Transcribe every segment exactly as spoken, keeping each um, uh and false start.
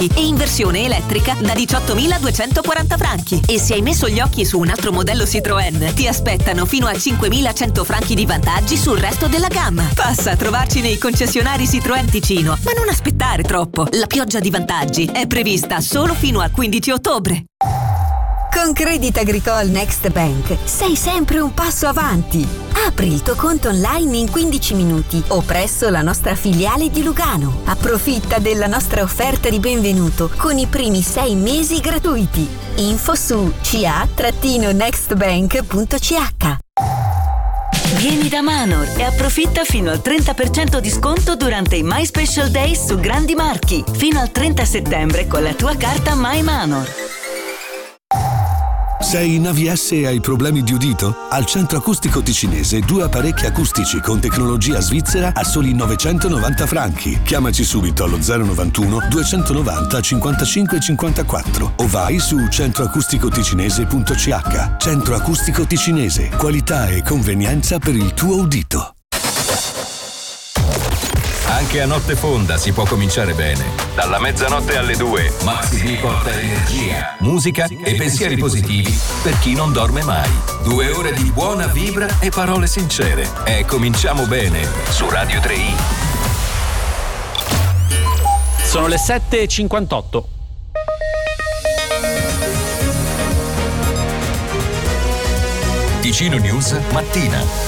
franchi e in versione elettrica da diciottomiladuecentoquaranta franchi. E se hai messo gli occhi su un altro modello Citroën, ti aspettano fino a cinquemilacento franchi di vantaggi sul resto della gamma. Passa a trovarci nei concessionari Citroën Ticino, ma non aspettare troppo. La pioggia di vantaggi è prevista solo fino al quindici ottobre. Con Crédit Agricole Next Bank sei sempre un passo avanti. Apri il tuo conto online in quindici minuti o presso la nostra filiale di Lugano. Approfitta della nostra offerta di benvenuto con i primi sei mesi gratuiti. Info su c a next bank punto c h. Vieni da Manor e approfitta fino al trenta per cento di sconto durante i My Special Days su grandi marchi. Fino al trenta settembre con la tua carta My Manor. Sei in A V S e hai problemi di udito? Al Centro Acustico Ticinese due apparecchi acustici con tecnologia svizzera a soli novecentonovanta franchi. Chiamaci subito allo zero novantuno duecentonovanta cinquantacinque cinquantaquattro o vai su centroacusticoticinese punto c h. Centro Acustico Ticinese, qualità e convenienza per il tuo udito. Anche a notte fonda si può cominciare bene. Dalla mezzanotte alle due, Maxi D porta energia, musica e pensieri positivi per chi non dorme mai. Due ore di buona vibra e parole sincere. E cominciamo bene su Radio tre i. Sono le sette e cinquantotto. Ticino News mattina.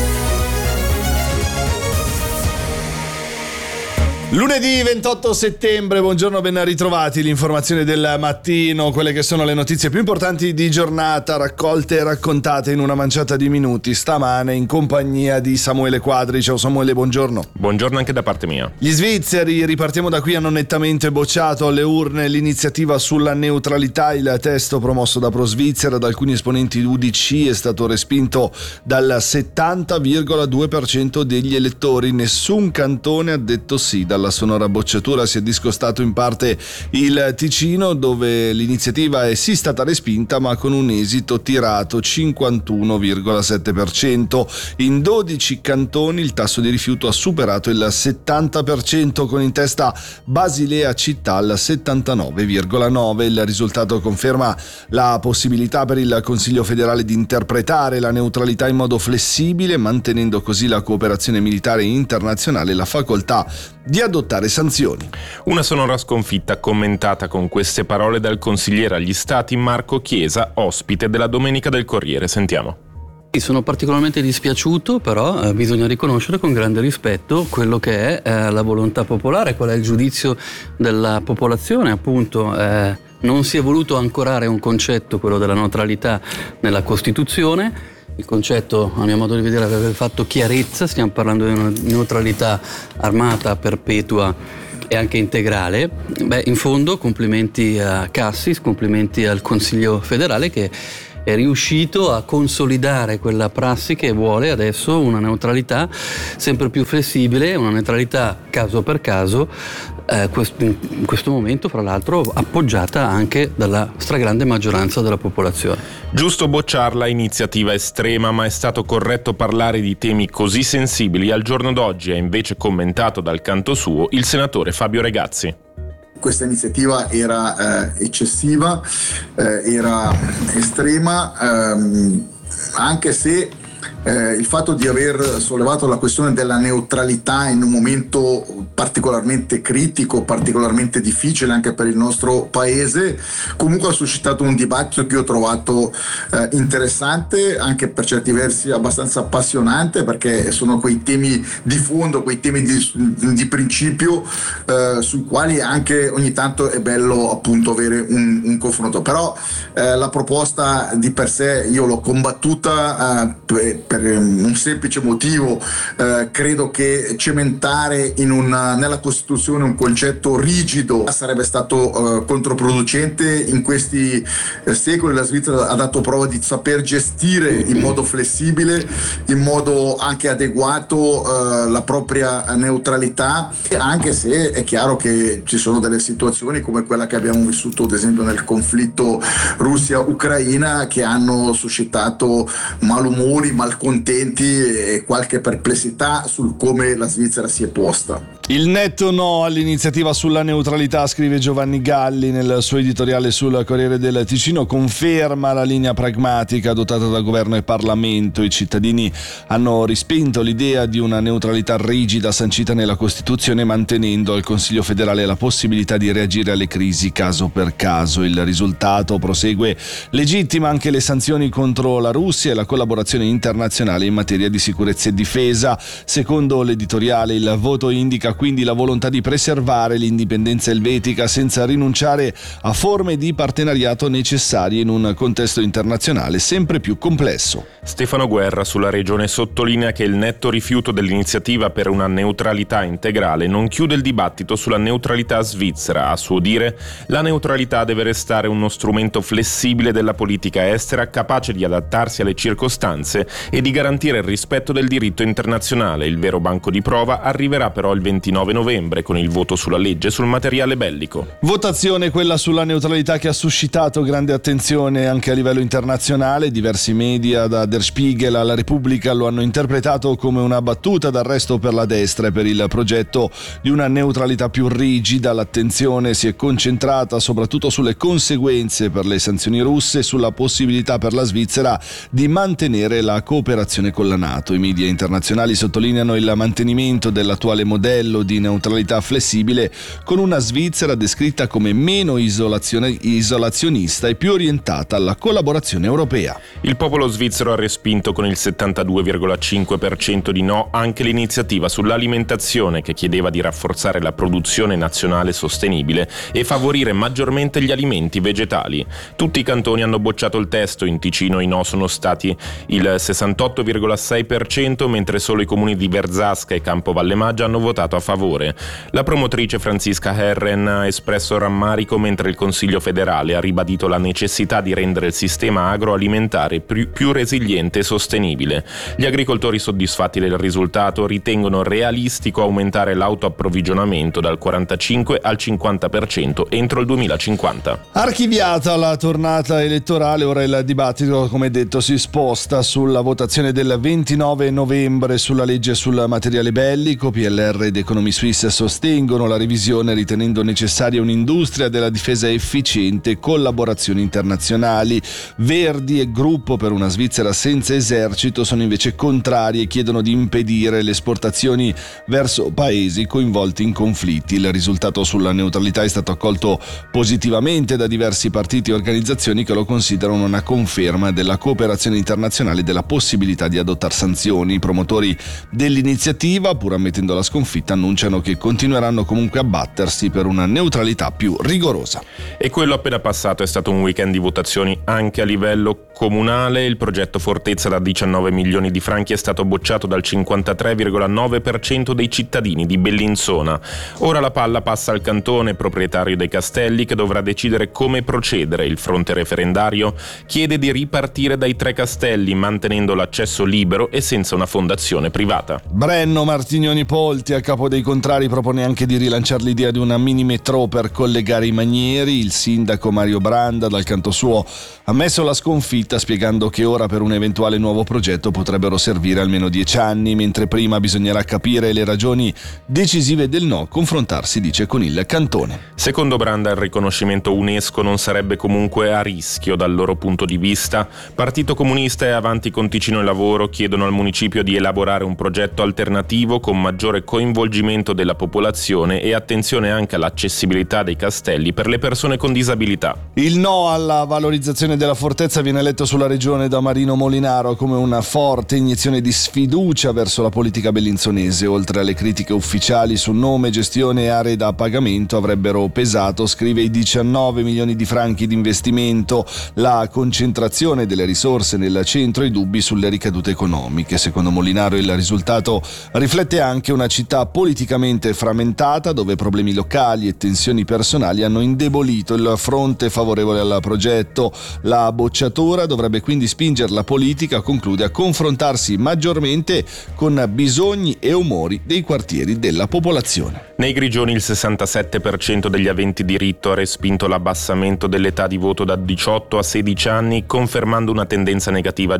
Lunedì ventotto settembre, buongiorno, ben ritrovati. L'informazione del mattino, quelle che sono le notizie più importanti di giornata, raccolte e raccontate in una manciata di minuti, stamane in compagnia di Samuele Quadri. Ciao Samuele, buongiorno. Buongiorno anche da parte mia. Gli svizzeri, ripartiamo da qui, hanno nettamente bocciato alle urne l'iniziativa sulla neutralità. Il testo promosso da Pro Svizzera da alcuni esponenti U D C è stato respinto dal settanta virgola due per cento degli elettori. Nessun cantone ha detto sì. Dalla sonora bocciatura si è discostato in parte il Ticino, dove l'iniziativa è sì stata respinta, ma con un esito tirato cinquantuno virgola sette per cento. In dodici cantoni il tasso di rifiuto ha superato il settanta per cento, con in testa Basilea città al settantanove virgola nove. Il risultato conferma la possibilità per il Consiglio federale di interpretare la neutralità in modo flessibile, mantenendo così la cooperazione militare internazionale e la facoltà di adottare sanzioni. Una sonora sconfitta commentata con queste parole dal consigliere agli stati Marco Chiesa, ospite della Domenica del Corriere. Sentiamo. Sono particolarmente dispiaciuto, però eh, bisogna riconoscere con grande rispetto quello che è eh, la volontà popolare, qual è il giudizio della popolazione. Appunto eh, non si è voluto ancorare un concetto, quello della neutralità, nella Costituzione. Il concetto, a mio modo di vedere, aveva fatto chiarezza. Stiamo parlando di una neutralità armata, perpetua e anche integrale. Beh, in fondo complimenti a Cassis, complimenti al Consiglio federale che è riuscito a consolidare quella prassi che vuole adesso una neutralità sempre più flessibile, una neutralità caso per caso, eh, in questo momento fra l'altro appoggiata anche dalla stragrande maggioranza della popolazione. Giusto bocciarla, iniziativa estrema, ma è stato corretto parlare di temi così sensibili. Al giorno d'oggi ha invece commentato dal canto suo il senatore Fabio Regazzi. Questa iniziativa era eh, eccessiva, eh, era estrema, ehm, anche se eh, il fatto di aver sollevato la questione della neutralità in un momento particolarmente critico, particolarmente difficile anche per il nostro paese, comunque ha suscitato un dibattito che io ho trovato eh, interessante, anche per certi versi abbastanza appassionante, perché sono quei temi di fondo, quei temi di, di principio eh, sui quali anche ogni tanto è bello appunto avere un, un confronto. Però eh, la proposta di per sé io l'ho combattuta eh, per, per un semplice motivo. Eh, credo che cementare in una, nella Costituzione un concetto rigido sarebbe stato eh, controproducente. In questi eh, secoli la Svizzera ha dato prova di saper gestire in modo flessibile, in modo anche adeguato eh, la propria neutralità, anche se è chiaro che ci sono delle situazioni come quella che abbiamo vissuto ad esempio nel conflitto Russia-Ucraina che hanno suscitato malumori, mal malcontenti e qualche perplessità sul come la Svizzera si è posta. Il netto no all'iniziativa sulla neutralità, scrive Giovanni Galli nel suo editoriale sul Corriere del Ticino, conferma la linea pragmatica adottata da governo e Parlamento. I cittadini hanno rispinto l'idea di una neutralità rigida sancita nella Costituzione, mantenendo al Consiglio federale la possibilità di reagire alle crisi caso per caso. Il risultato, prosegue, legittima anche le sanzioni contro la Russia e la collaborazione internazionale in materia di sicurezza e difesa. Secondo l'editoriale, il voto indica quindi la volontà di preservare l'indipendenza elvetica senza rinunciare a forme di partenariato necessarie in un contesto internazionale sempre più complesso. Stefano Guerra sulla Regione sottolinea che il netto rifiuto dell'iniziativa per una neutralità integrale non chiude il dibattito sulla neutralità svizzera. A suo dire, la neutralità deve restare uno strumento flessibile della politica estera, capace di adattarsi alle circostanze e di garantire il rispetto del diritto internazionale. Il vero banco di prova arriverà però il ventinove novembre con il voto sulla legge sul materiale bellico. Votazione quella sulla neutralità che ha suscitato grande attenzione anche a livello internazionale. Diversi media, da Der Spiegel alla Repubblica, lo hanno interpretato come una battuta d'arresto per la destra e per il progetto di una neutralità più rigida. L'attenzione si è concentrata soprattutto sulle conseguenze per le sanzioni russe e sulla possibilità per la Svizzera di mantenere la cooperazione con la NATO. I media internazionali sottolineano il mantenimento dell'attuale modello di neutralità flessibile, con una Svizzera descritta come meno isolazione, isolazionista e più orientata alla collaborazione europea. Il popolo svizzero ha respinto con il settantadue virgola cinque per cento di no anche l'iniziativa sull'alimentazione, che chiedeva di rafforzare la produzione nazionale sostenibile e favorire maggiormente gli alimenti vegetali. Tutti i cantoni hanno bocciato il testo. In Ticino i no sono stati il sessantotto virgola sei per cento, mentre solo i comuni di Verzasca e Campo Valle Maggia hanno votato a favore. La promotrice Franziska Herren ha espresso rammarico, mentre il Consiglio federale ha ribadito la necessità di rendere il sistema agroalimentare più, più resiliente e sostenibile. Gli agricoltori, soddisfatti del risultato, ritengono realistico aumentare l'autoapprovvigionamento dal quarantacinque al cinquanta per cento entro il duemilacinquanta. Archiviata la tornata elettorale, ora il dibattito, come detto, si sposta sulla votazione del ventinove novembre sulla legge sul materiale bellico. P L R ed Economy Suisse sostengono la revisione, ritenendo necessaria un'industria della difesa efficiente e collaborazioni internazionali. Verdi e Gruppo per una Svizzera senza esercito sono invece contrari e chiedono di impedire le esportazioni verso paesi coinvolti in conflitti. Il risultato sulla neutralità è stato accolto positivamente da diversi partiti e organizzazioni che lo considerano una conferma della cooperazione internazionale e della possibilità di adottare sanzioni. I promotori dell'iniziativa, pur ammettendo la sconfitta, annunciano che continueranno comunque a battersi per una neutralità più rigorosa. E quello appena passato è stato un weekend di votazioni anche a livello comunale. Il progetto Fortezza da diciannove milioni di franchi è stato bocciato dal cinquantatré virgola nove per cento dei cittadini di Bellinzona. Ora la palla passa al cantone proprietario dei castelli, che dovrà decidere come procedere. Il fronte referendario chiede di ripartire dai tre castelli, mantenendo l'accesso libero e senza una fondazione privata. Brenno Martignoni Polti, a capo dei contrari, propone anche di rilanciare l'idea di una mini metro per collegare i manieri. Il sindaco Mario Branda, dal canto suo, ha ammesso la sconfitta, spiegando che ora per un eventuale nuovo progetto potrebbero servire almeno dieci anni, mentre prima bisognerà capire le ragioni decisive del no, confrontarsi, dice, con il cantone. Secondo Branda il riconoscimento UNESCO non sarebbe comunque a rischio dal loro punto di vista. Partito Comunista e Avanti con Ticino e Lavoro chiedono al municipio di elaborare un progetto alternativo con maggiore coinvolgimento della popolazione e attenzione anche all'accessibilità dei castelli per le persone con disabilità. Il no alla valorizzazione della fortezza viene letto sulla regione da Marino Molinaro come una forte iniezione di sfiducia verso la politica bellinzonese. Oltre alle critiche ufficiali su nome, gestione e aree da pagamento, avrebbero pesato, scrive, i diciannove milioni di franchi di investimento, la concentrazione delle risorse nel centro e i dubbi sulle ricadute economiche. Secondo Molinaro il risultato riflette anche una città politicamente frammentata, dove problemi locali e tensioni personali hanno indebolito il fronte favorevole al progetto. La bocciatura dovrebbe quindi spingere la politica, conclude, a confrontarsi maggiormente con bisogni e umori dei quartieri della popolazione. Nei Grigioni il sessantasette per cento degli aventi diritto ha respinto l'abbassamento dell'età di voto da diciotto a sedici anni, confermando una tendenza negativa già registrata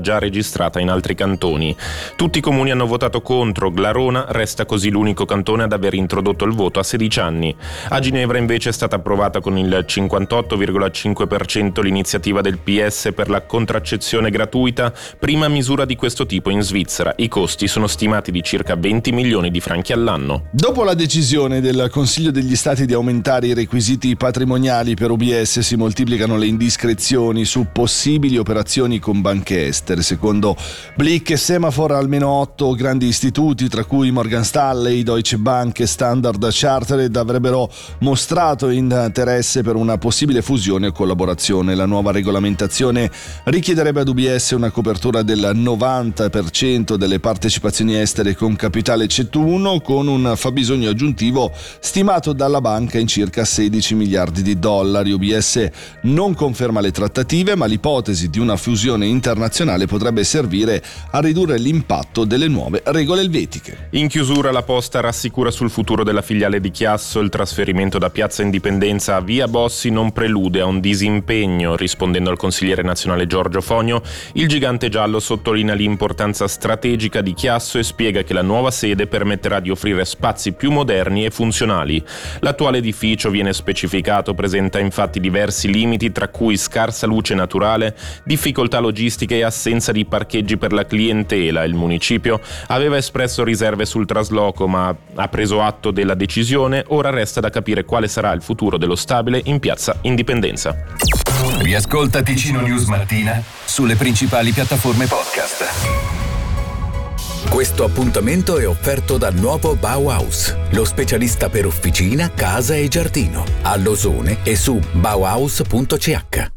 registrata in altri cantoni. Tutti i comuni hanno votato contro, Glarona resta così l'unico cantone ad aver introdotto il voto a sedici anni. A Ginevra invece è stata approvata con il cinquantotto virgola cinque per cento l'iniziativa del P S per la contraccezione gratuita, prima misura di questo tipo in Svizzera. I costi sono stimati di circa venti milioni di franchi all'anno. Dopo la decisione del Consiglio degli Stati di aumentare i requisiti patrimoniali per U B S, si moltiplicano le indiscrezioni su possibili operazioni con banche estere. Secondo Blick e Semafor, almeno otto grandi istituti, tra cui Morgan Stanley, Deutsche Bank e Standard Chartered, avrebbero mostrato interesse per una possibile fusione o collaborazione. La nuova regolamentazione richiederebbe ad U B S una copertura del novanta per cento delle partecipazioni estere con capitale C E T uno, con un fabbisogno aggiuntivo stimato dalla banca in circa sedici miliardi di dollari. U B S non conferma le trattative, ma l'ipotesi di una fusione internazionale potrebbe servire a ridurre l'impatto delle nuove regole elvetiche. In chiusura, la Posta rassicura sul futuro della filiale di Chiasso. Il trasferimento da Piazza Indipendenza a Via Bossi non prelude a un disimpegno. Rispondendo al consigliere nazionale Giorgio Fogno, il gigante giallo sottolinea l'importanza strategica di Chiasso e spiega che la nuova sede permetterà di offrire spazi più moderni e funzionali. L'attuale edificio, viene specificato, presenta infatti diversi limiti, tra cui scarsa luce naturale, difficoltà logistiche e assenza di parcheggi per la clientela. Il municipio aveva espresso riserve sul trasloco, ma ha preso atto della decisione. Ora resta da capire quale sarà il futuro dello stabile in Piazza Indipendenza. Riascolta Ticino News Mattina sulle principali piattaforme podcast. Questo appuntamento è offerto dal nuovo Bauhaus, lo specialista per officina, casa e giardino, a Losone e su bauhaus punto c h.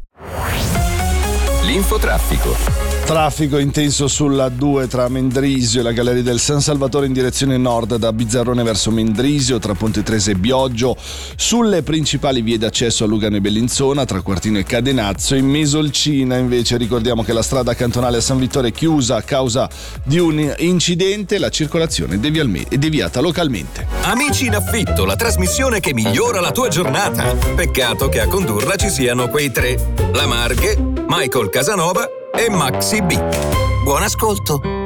L'infotraffico. Traffico intenso sulla due tra Mendrisio e la Galleria del San Salvatore in direzione nord da Bizzarrone verso Mendrisio, tra Ponte Trese e Bioggio, sulle principali vie d'accesso a Lugano e Bellinzona, tra Quartino e Cadenazzo. In Mesolcina invece ricordiamo che la strada cantonale a San Vittore è chiusa a causa di un incidente, la circolazione è deviata localmente. Amici in affitto, la trasmissione che migliora la tua giornata. Peccato che a condurla ci siano quei tre: La Marche, Michael Casanova e Maxi B. Buon ascolto.